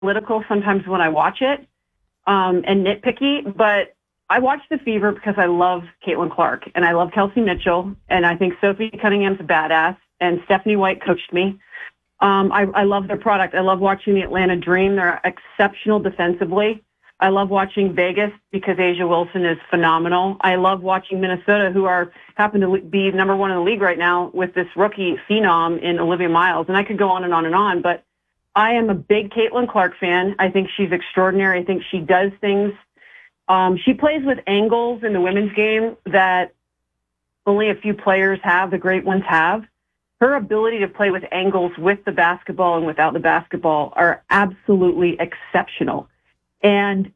analytical sometimes when I watch it, and nitpicky, but I watch The Fever because I love Caitlin Clark, and I love Kelsey Mitchell, and I think Sophie Cunningham's a badass, and Stephanie White coached me. I love their product. I love watching the Atlanta Dream. They're exceptional defensively. I love watching Vegas because A'ja Wilson is phenomenal. I love watching Minnesota, who happen to be number one in the league right now with this rookie phenom in Olivia Miles. And I could go on and on and on, but I am a big Caitlin Clark fan. I think she's extraordinary. I think she does things. She plays with angles in the women's game that only a few players have, the great ones have. Her ability to play with angles with the basketball and without the basketball are absolutely exceptional. And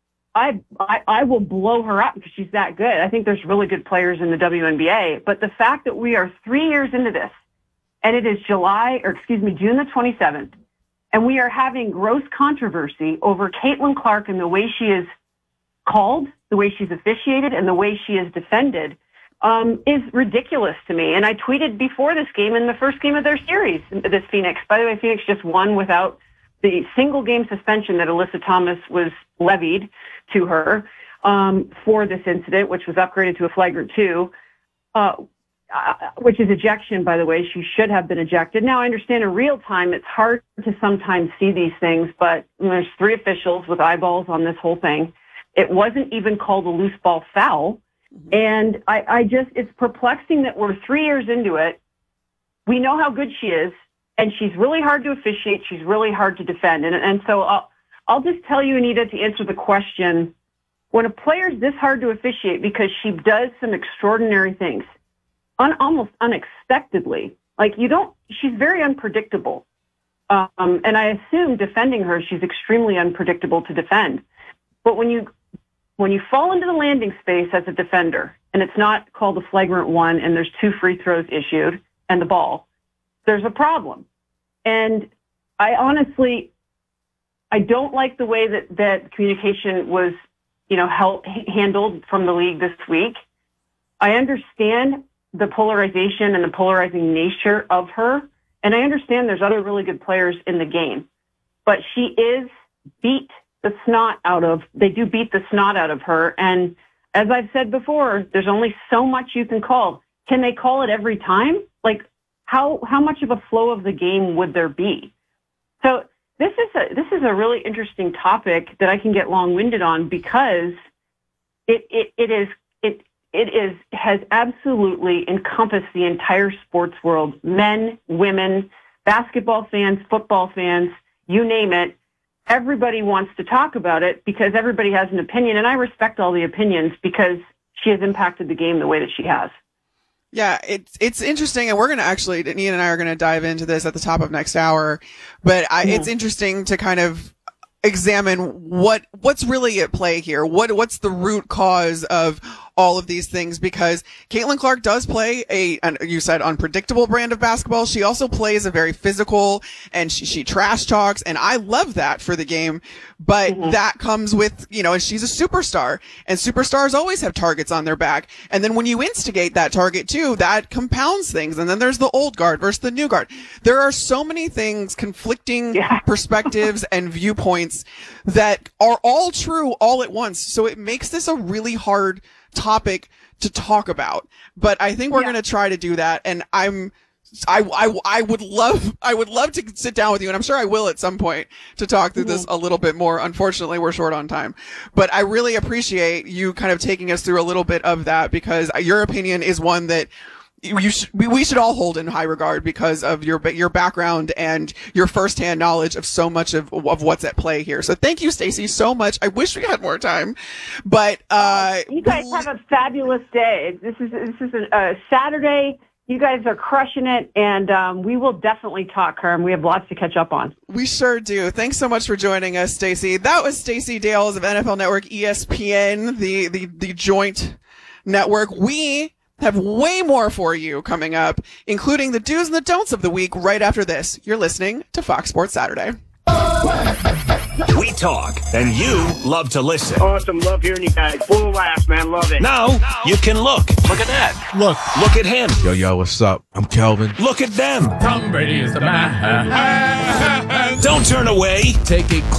I will blow her up because she's that good. I think there's really good players in the WNBA. But the fact that we are 3 years into this, and it is June the 27th, and we are having gross controversy over Caitlin Clark and the way she is called, the way she's officiated, and the way she is defended, is ridiculous to me. And I tweeted before this game, in the first game of their series, this Phoenix. By the way, Phoenix just won without the single game suspension that Alyssa Thomas was levied to her for this incident, which was upgraded to a flagrant 2, which is ejection, by the way. She should have been ejected. Now, I understand in real time it's hard to sometimes see these things, but there's 3 officials with eyeballs on this whole thing. It wasn't even called a loose ball foul. And it's perplexing that we're 3 years into it. We know how good she is, and she's really hard to officiate. She's really hard to defend. And so I'll just tell you, Anita, to answer the question, when a player's this hard to officiate because she does some extraordinary things, almost unexpectedly, she's very unpredictable. And I assume defending her, she's extremely unpredictable to defend. But when you fall into the landing space as a defender, and it's not called a flagrant 1, and there's 2 free throws issued, and the ball, there's a problem. And I don't like the way that communication was, handled from the league this week. I understand the polarization and the polarizing nature of her, and I understand there's other really good players in the game, but she is they do beat the snot out of her. And as I've said before, there's only so much you can call. Can they call it every time? How much of a flow of the game would there be? So this is a really interesting topic that I can get long-winded on because it has absolutely encompassed the entire sports world. Men, women, basketball fans, football fans, you name it. Everybody wants to talk about it because everybody has an opinion, and I respect all the opinions because she has impacted the game the way that she has. Yeah, it's interesting, and we're going to actually, Ian and I are going to dive into this at the top of next hour, but it's interesting to kind of examine what's really at play here. What's the root cause of all of these things? Because Caitlin Clark does play you said, unpredictable brand of basketball. She also plays a very physical, and she trash talks, and I love that for the game. But that comes with, and she's a superstar, and superstars always have targets on their back. And then when you instigate that target too, that compounds things. And then there's the old guard versus the new guard. There are so many things, conflicting perspectives and viewpoints that are all true all at once. So it makes this a really hard topic to talk about, but I think we're going to try to do that. And I would love to sit down with you, and I'm sure I will at some point, to talk through this a little bit more. Unfortunately, we're short on time, but I really appreciate you kind of taking us through a little bit of that, because your opinion is one that we should all hold in high regard because of your background and your firsthand knowledge of so much of what's at play here. So thank you, Stacey, so much. I wish we had more time, but you guys have a fabulous day. This is a Saturday. You guys are crushing it, and we will definitely talk, Carm. We have lots to catch up on. We sure do. Thanks so much for joining us, Stacey. That was Stacey Dales of NFL Network ESPN, the joint network. We have way more for you coming up, including the do's and the don'ts of the week right after this. You're listening to Fox Sports Saturday. We talk, and you love to listen. Awesome. Love hearing you guys. Full laughs, man. Love it. Now, you can look. Look at that. Look at him. Yo, what's up? I'm Kelvin. Look at them. Tom Brady is the man. Don't turn away. Take a